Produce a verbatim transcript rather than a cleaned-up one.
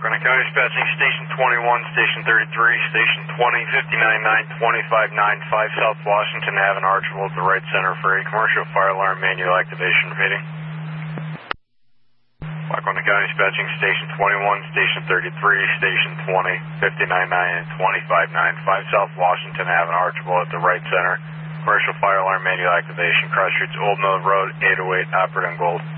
Lackawanna County Dispatching Station twenty-one, Station thirty-three, Station twenty, fifty-nine nine, twenty-five nine five South Washington Avenue, Archibald at the right center for a commercial fire alarm manual activation repeating. Lackawanna County Dispatching Station twenty-one, Station thirty-three, Station twenty, fifty-nine nine, and twenty-five nine five South Washington Avenue, Archibald at the right center. Commercial fire alarm manual activation, cross streets Old Mill Road, eight oh eight, Operating Gold.